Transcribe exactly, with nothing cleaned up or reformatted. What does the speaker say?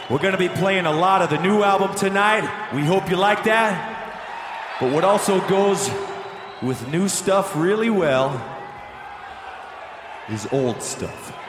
We're gonna be playing a lot of the new album tonight. We hope you like that. But what also goes with new stuff really well is old stuff.